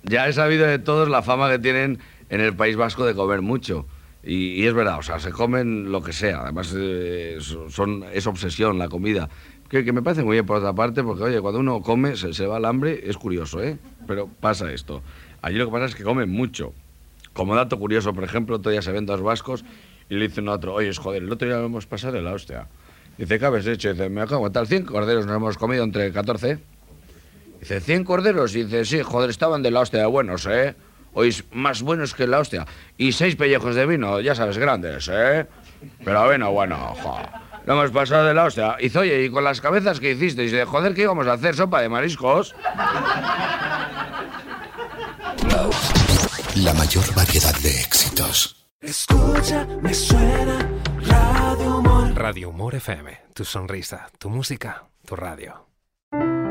Ya he sabido de todos la fama que tienen en el País Vasco de comer mucho. Y es verdad, o sea, se comen lo que sea. Además, es obsesión la comida. Que me parece muy bien por otra parte, porque, oye, cuando uno come, se va al hambre, es curioso, ¿eh? Pero pasa esto. Allí lo que pasa es que comen mucho. Como dato curioso, por ejemplo, otro día se ven dos vascos y le dicen a otro, oye, joder, el otro día lo hemos pasado de la hostia. Dice, ¿qué habéis hecho? Dice, me acabo de tal 100 corderos, nos hemos comido entre 14. Dice, ¿100 corderos? Y dice, sí, joder, estaban de la hostia de buenos, ¿eh? Oís, más buenos que la hostia. Y 6 pellejos de vino, ya sabes, grandes, ¿eh? Pero bueno, joder. Lo hemos pasado de la hostia. Dice, oye, ¿y con las cabezas que hiciste? Dice, joder, ¿qué íbamos a hacer? ¿Sopa de mariscos? La mayor variedad de éxitos. Escucha, me suena Radio Humor. Radio Humor FM, tu sonrisa, tu música, tu radio.